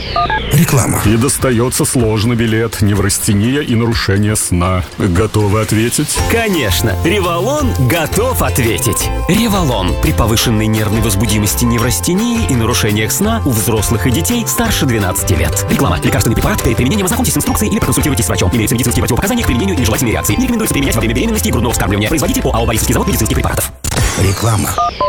Реклама. И достается сложный билет, неврастения и нарушение сна. Готовы ответить? Конечно, Револон готов ответить. Револон при повышенной нервной возбудимости, неврастении и нарушениях сна у взрослых и детей старше 12 лет. Реклама. Лекарственный препарат. Перед применением ознакомьтесь с инструкцией или проконсультируйтесь с врачом. Имеются медицинские противопоказания к применению и нежелательные реакции. Не рекомендуется применять во время беременности и грудного вскармливания. Производитель ОАО «Борисовский завод медицинских препаратов». Реклама.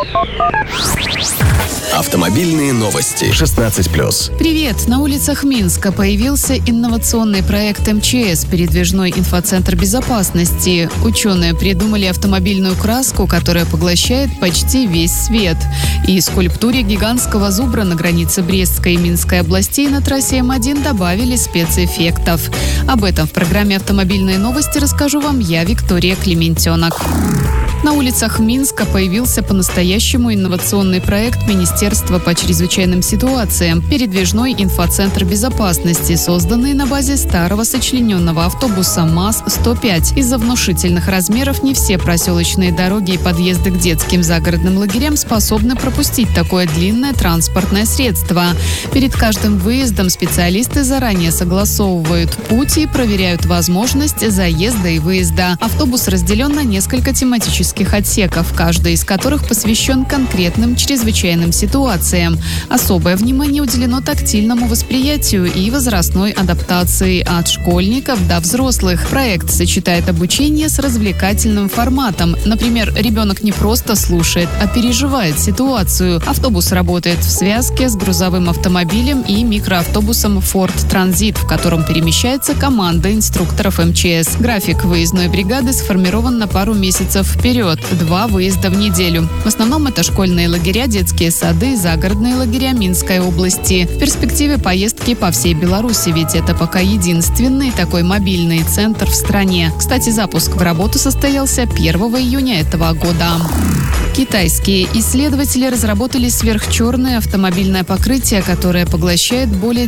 Автомобильные новости. 16+. Привет! На улицах Минска появился инновационный проект МЧС «Передвижной инфоцентр безопасности». Ученые придумали автомобильную краску, которая поглощает почти весь свет. И скульптуре гигантского зубра на границе Брестской и Минской областей на трассе М1 добавили спецэффектов. Об этом в программе «Автомобильные новости» расскажу вам я, Виктория Клементенок. На улицах Минска появился по-настоящему инновационный проект Министерства по чрезвычайным ситуациям «Передвижной инфоцентр безопасности», созданный на базе старого сочлененного автобуса МАЗ-105. Из-за внушительных размеров не все проселочные дороги и подъезды к детским загородным лагерям способны пропустить такое длинное транспортное средство. Перед каждым выездом специалисты заранее согласовывают путь и проверяют возможность заезда и выезда. Автобус разделен на несколько тематических отсеков, каждый из которых посвящен конкретным чрезвычайным ситуациям. Особое внимание уделено тактильному восприятию и возрастной адаптации от школьников до взрослых. Проект сочетает обучение с развлекательным форматом. Например, ребенок не просто слушает, а переживает ситуацию. Автобус работает в связке с грузовым автомобилем и микроавтобусом Ford Transit, в котором перемещается команда инструкторов МЧС. График выездной бригады сформирован на пару месяцев вперед. 2 выезда в неделю. В основном это школьные лагеря, детские сады, загородные лагеря Минской области. В перспективе поездки по всей Беларуси, ведь это пока единственный такой мобильный центр в стране. Кстати, запуск в работу состоялся 1 июня этого года. Китайские исследователи разработали сверхчерное автомобильное покрытие, которое поглощает более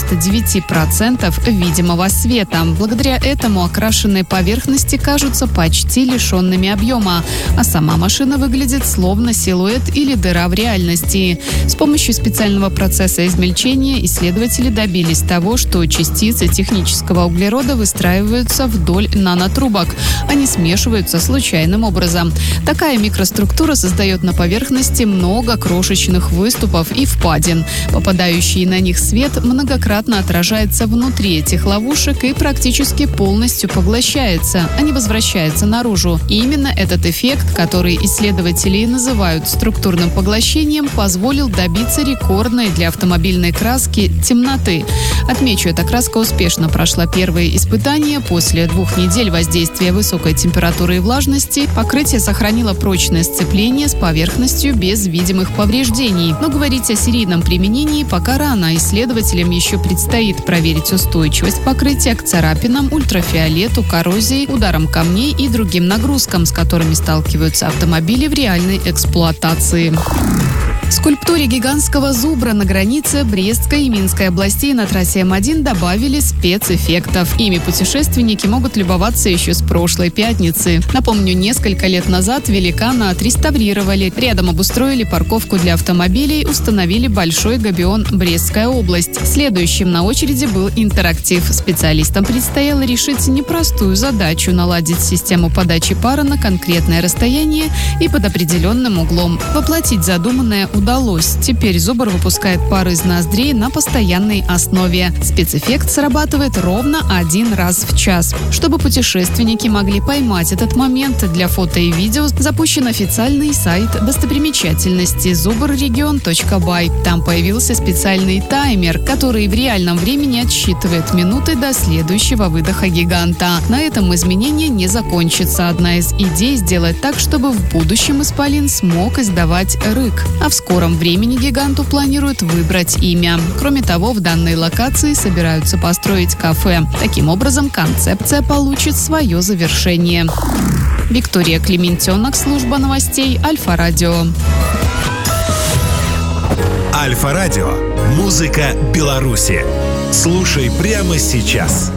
99% видимого света. Благодаря этому окрашенные поверхности кажутся почти лишенными объема, а сама машина выглядит словно силуэт или дыра в реальности. С помощью специального процесса измельчения исследователи добились того, что частицы технического углерода выстраиваются вдоль нанотрубок, а не смешиваются случайным образом. Такая микроструктура создает на поверхности много крошечных выступов и впадин. Попадающий на них свет многократно отражается внутри этих ловушек и практически полностью поглощается, а не возвращается наружу. И именно этот эффект, который исследователи называют структурным поглощением, позволил добиться рекордной для автомобильной краски темноты. Отмечу, эта краска успешно прошла первые испытания. После 2 недель воздействия высокой температуры и влажности покрытие сохранило прочное сцепление с поверхностью без видимых повреждений. Но говорить о серийном применении пока рано. Исследователям еще предстоит проверить устойчивость покрытия к царапинам, ультрафиолету, коррозии, ударам камней и другим нагрузкам, с которыми сталкиваются автомобили в реальной эксплуатации. Скульптуре гигантского зубра на границе Брестской и Минской областей на трассе М1 добавили спецэффектов. Ими путешественники могут любоваться еще с прошлой пятницы. Напомню, несколько лет назад великана отреставрировали. Рядом обустроили парковку для автомобилей, установили большой габион «Брестская область». Следующим на очереди был интерактив. Специалистам предстояло решить непростую задачу – наладить систему подачи пара на конкретное расстояние и под определенным углом. Воплотить задуманное удалось. Теперь зубр выпускает пар из ноздрей на постоянной основе. Спецэффект срабатывает ровно 1 раз в час. Чтобы путешественники могли поймать этот момент, для фото и видео запущен официальный сайт достопримечательности zubrregion.by. Там появился специальный таймер, который в реальном времени отсчитывает минуты до следующего выдоха гиганта. На этом изменение не закончится. Одна из идей сделать так, чтобы в будущем исполин смог издавать рык. А в скором времени гиганту планируют выбрать имя. Кроме того, в данной локации собираются построить кафе. Таким образом, концепция получит свое завершение. Виктория Клементенок, служба новостей Альфа-Радио. Альфа-Радио. Музыка Беларуси. Слушай прямо сейчас.